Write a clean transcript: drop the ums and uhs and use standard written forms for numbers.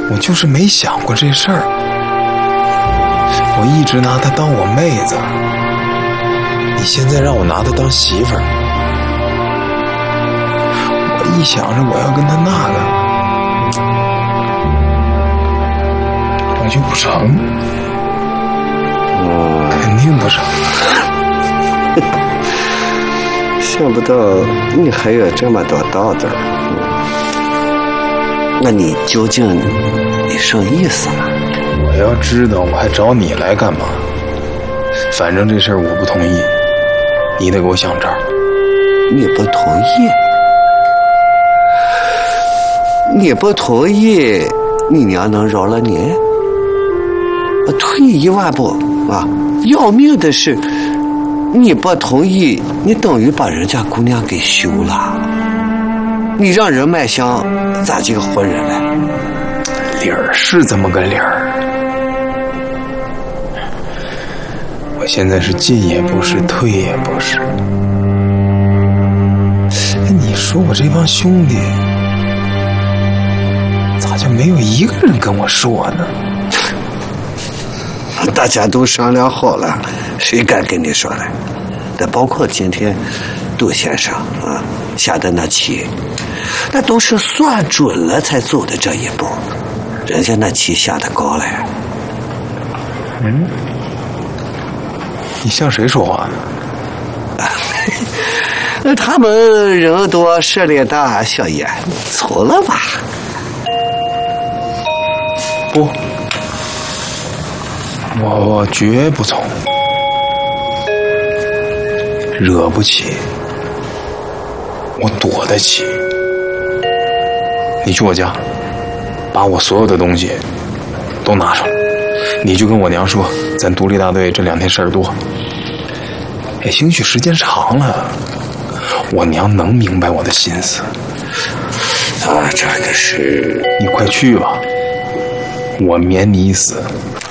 我就是没想过这事儿，我一直拿她当我妹子，你现在让我拿她当媳妇儿，我一想着我要跟她那个，我就不成，肯定不成。 想不到你还有这么多道德。那你究竟你什么意思呢？ 我要知道我还找你来干嘛？反正这事儿我不同意，你得给我想招。 你不同意？你不同意，你娘能饶了你？退一万步啊，要命的是你不同意，你等于把人家姑娘给休了，你让人卖相咋这个活人了？ 理儿是这么个理儿，我现在是进也不是，退也不是。你说我这帮兄弟咋就没有一个人跟我说呢？ 大家都商量好了，谁敢跟你说呢？那包括今天杜先生啊下的那棋，那都是算准了才走的这一步，人家那棋下的高了。 你向谁说话呢？他们人多势力大，小爷错了吧？ 不，我绝不从，惹不起，我躲得起。你去我家，把我所有的东西都拿上，你就跟我娘说，咱独立大队这2天事儿多。兴许时间长了，我娘能明白我的心思。 啊，这个是…… 你快去吧，我免你一死。